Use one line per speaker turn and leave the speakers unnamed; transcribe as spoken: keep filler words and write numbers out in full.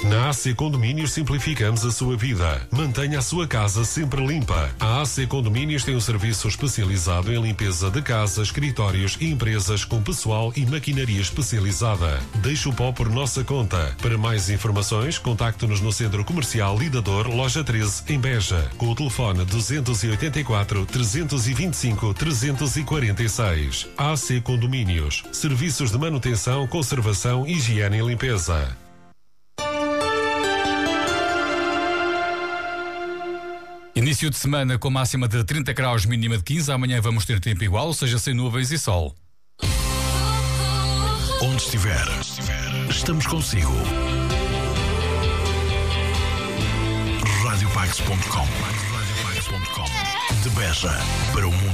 Na A C Condomínios simplificamos a sua vida. Mantenha a sua casa sempre limpa. A A C Condomínios tem um serviço especializado em limpeza de casas, escritórios e empresas com pessoal e maquinaria especializada. Deixe o pó por nossa conta. Para mais informações, contacte-nos no Centro Comercial Lidador, Loja treze, em Beja, com o telefone duzentos e oitenta e quatro, trezentos e vinte e cinco, trezentos e quarenta e seis. A C Condomínios. Serviços de manutenção, conservação, higiene e limpeza.
Início de semana com máxima de trinta graus, mínima de quinze. Amanhã vamos ter tempo igual, ou seja, sem nuvens e sol.
Onde estiver, estamos consigo. radiopax ponto com De Beja para o mundo.